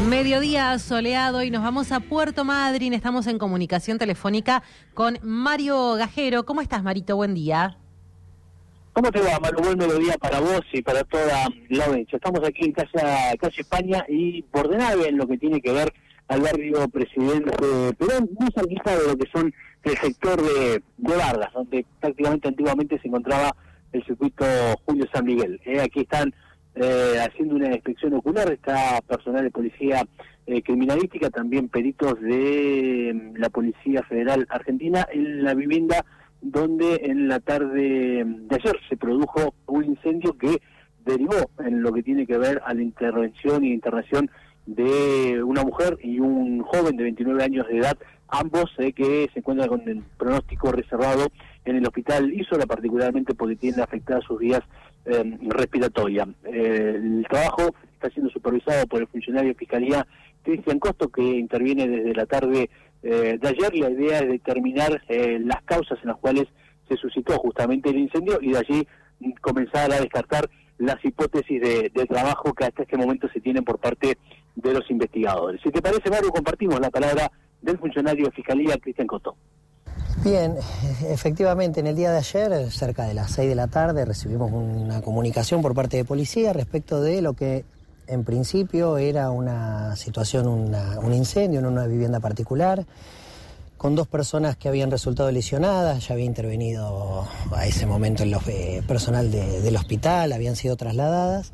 Mediodía soleado y nos vamos a Puerto Madryn. Estamos en comunicación telefónica con Mario Gajero. ¿Cómo estás, Marito? Buen día. ¿Cómo te va, Mario? Buen mediodía para vos y para toda la audiencia. Estamos aquí en calle España y Bordenave, en lo que tiene que ver al barrio Presidente Perón, muy cerquita de lo que son el sector de Vargas, donde prácticamente antiguamente se encontraba el circuito Julio San Miguel. Aquí están haciendo una inspección ocular, está personal de policía criminalística, también peritos de la Policía Federal Argentina en la vivienda donde en la tarde de ayer se produjo un incendio que derivó en lo que tiene que ver a la intervención y internación de una mujer y un joven de 29 años de edad, ambos que se encuentran con el pronóstico reservado en el hospital Isola, particularmente porque tienen afectadas sus vías respiratorias. El trabajo está siendo supervisado por el funcionario de Fiscalía Cristian Costo, que interviene desde la tarde de ayer. La idea es determinar las causas en las cuales se suscitó justamente el incendio y de allí comenzar a descartar las hipótesis de trabajo que hasta este momento se tienen por parte de los investigadores. Si te parece, Mario, compartimos la palabra del funcionario de Fiscalía Cristian Costo. Bien, efectivamente, en el día de ayer, cerca de las 6 de la tarde, recibimos una comunicación por parte de policía respecto de lo que en principio era una situación, un incendio en una vivienda particular, con 2 personas que habían resultado lesionadas. Ya había intervenido a ese momento el personal del hospital, habían sido trasladadas.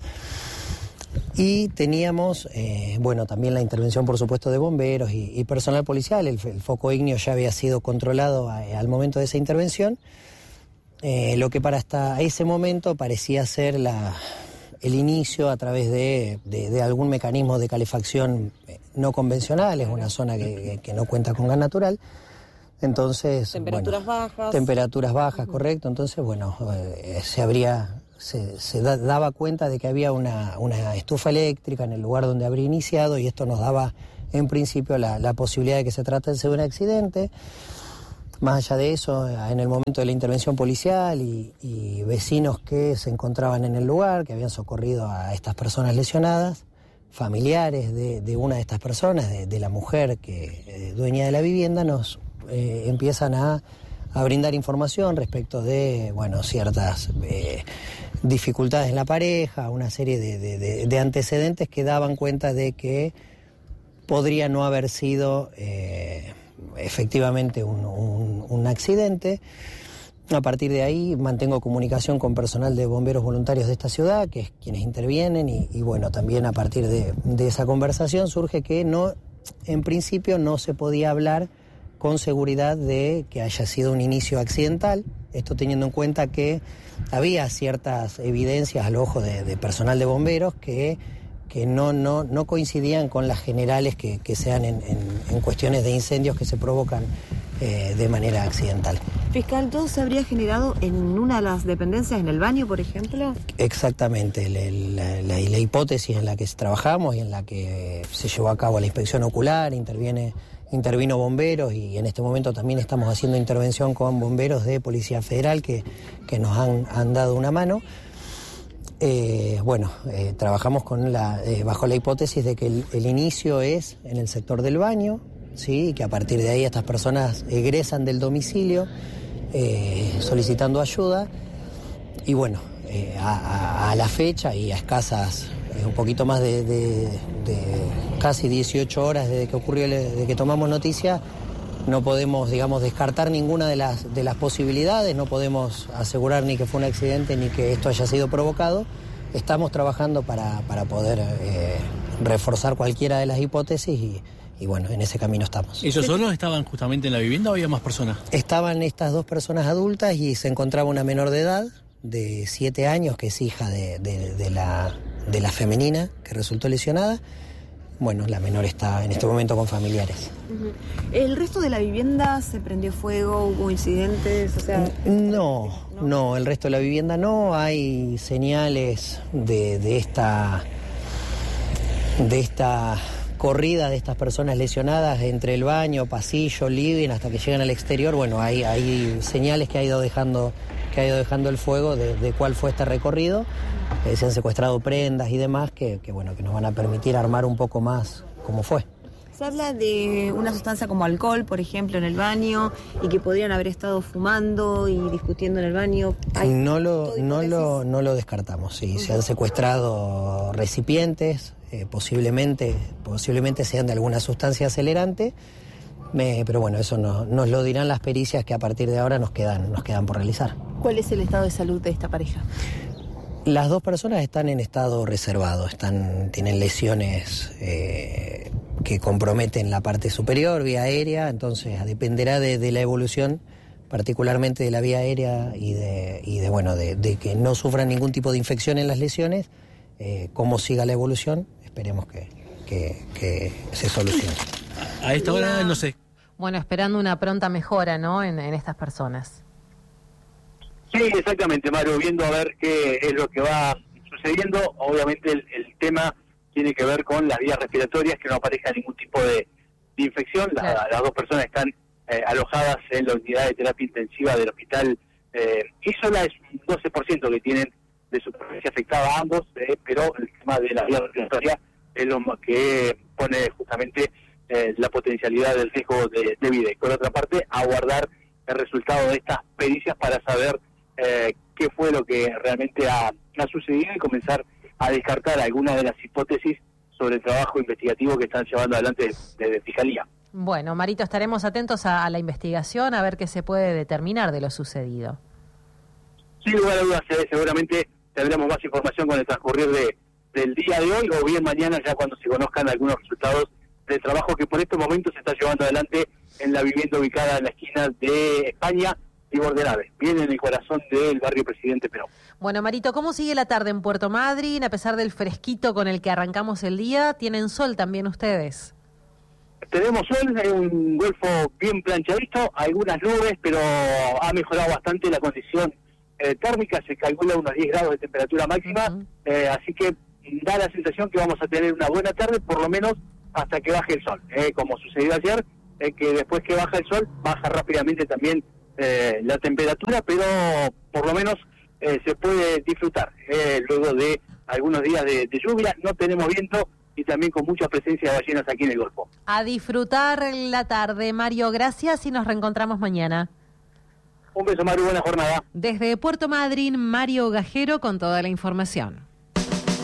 Y teníamos, también la intervención, por supuesto, de bomberos y personal policial. El foco ígneo ya había sido controlado al momento de esa intervención. Lo que para hasta ese momento parecía ser el inicio a través de algún mecanismo de calefacción no convencional. Es una zona que no cuenta con gas natural. Entonces, temperaturas bajas. Temperaturas bajas, correcto. Entonces, se daba cuenta de que había una estufa eléctrica en el lugar donde habría iniciado, y esto nos daba en principio la posibilidad de que se tratase de un accidente. Más allá de eso, en el momento de la intervención policial y vecinos que se encontraban en el lugar, que habían socorrido a estas personas lesionadas, familiares de una de estas personas, de la mujer dueña de la vivienda, nos empiezan a brindar información respecto de ciertas dificultades en la pareja, una serie de antecedentes que daban cuenta de que podría no haber sido efectivamente un accidente. A partir de ahí mantengo comunicación con personal de bomberos voluntarios de esta ciudad, que es quienes intervienen, y también a partir de esa conversación surge que en principio no se podía hablar con seguridad de que haya sido un inicio accidental, esto teniendo en cuenta que había ciertas evidencias al ojo de personal de bomberos que no coincidían con las generales que sean en cuestiones de incendios que se provocan de manera accidental. Fiscal, ¿todo se habría generado en una de las dependencias, en el baño, por ejemplo? Exactamente, la hipótesis en la que trabajamos y en la que se llevó a cabo la inspección ocular, intervino bomberos, y en este momento también estamos haciendo intervención con bomberos de Policía Federal que nos han dado una mano. Trabajamos bajo la hipótesis de que el inicio es en el sector del baño, ¿sí? Y que a partir de ahí estas personas egresan del domicilio solicitando ayuda, y a la fecha y a escasas un poquito más de casi 18 horas desde que ocurrió, desde que tomamos noticia, no podemos, descartar ninguna de las posibilidades, no podemos asegurar ni que fue un accidente ni que esto haya sido provocado. Estamos trabajando para poder reforzar cualquiera de las hipótesis y en ese camino estamos. ¿Ellos solos estaban justamente en la vivienda o había más personas? Estaban estas 2 personas adultas y se encontraba una menor de edad de 7 años que es hija de la femenina que resultó lesionada. La menor está en este momento con familiares. Uh-huh. ¿El resto de la vivienda se prendió fuego? ¿Hubo incidentes? No, el resto de la vivienda no. Hay señales de esta corrida de estas personas lesionadas entre el baño, pasillo, living, hasta que llegan al exterior. Hay señales que ha ido dejando ha ido dejando el fuego de cuál fue este recorrido. Se han secuestrado prendas y demás que nos van a permitir armar un poco más cómo fue. Se habla de una sustancia como alcohol, por ejemplo, en el baño, y que podrían haber estado fumando y discutiendo en el baño. No lo descartamos, sí. Se han secuestrado recipientes, posiblemente sean de alguna sustancia acelerante, pero bueno, eso nos lo dirán las pericias que a partir de ahora nos quedan por realizar. ¿Cuál es el estado de salud de esta pareja? Las dos personas están en estado reservado, tienen lesiones que comprometen la parte superior, vía aérea, entonces dependerá de la evolución, particularmente de la vía aérea y de que no sufran ningún tipo de infección en las lesiones, cómo siga la evolución, esperemos que se solucione. A esta hora no sé. Bueno, esperando una pronta mejora, ¿no?, en estas personas. Sí, exactamente, Mario, viendo a ver qué es lo que va sucediendo. Obviamente el tema tiene que ver con las vías respiratorias, que no aparezca ningún tipo de infección. Claro. Las dos personas están alojadas en la unidad de terapia intensiva del hospital Isola. Es un 12% que tienen de superficie afectada a ambos, pero el tema de la vía respiratoria es lo que pone justamente la potencialidad del riesgo de vida. Y por otra parte, aguardar el resultado de estas pericias para saber qué fue lo que realmente ha sucedido y comenzar a descartar algunas de las hipótesis sobre el trabajo investigativo que están llevando adelante desde Fiscalía. Bueno, Marito, estaremos atentos a la investigación, a ver qué se puede determinar de lo sucedido. Sin lugar a dudas, seguramente tendremos más información con el transcurrir del día de hoy, o bien mañana, ya cuando se conozcan algunos resultados del trabajo que por estos momentos se está llevando adelante en la vivienda ubicada en la esquina de España y Bordenave, bien en el corazón del barrio Presidente Perón. Bueno, Marito, ¿cómo sigue la tarde en Puerto Madryn? A pesar del fresquito con el que arrancamos el día, ¿tienen sol también ustedes? Tenemos sol, hay un golfo bien planchadito, algunas nubes, pero ha mejorado bastante la condición térmica, se calcula unos 10 grados de temperatura máxima, así que da la sensación que vamos a tener una buena tarde, por lo menos hasta que baje el sol, como sucedió ayer, que después que baja el sol, baja rápidamente también la temperatura, pero por lo menos se puede disfrutar luego de algunos días de lluvia. No tenemos viento y también con mucha presencia de ballenas aquí en el Golfo. A disfrutar la tarde, Mario, gracias y nos reencontramos mañana. Un beso, Mario, buena jornada. Desde Puerto Madryn, Mario Gajero con toda la información.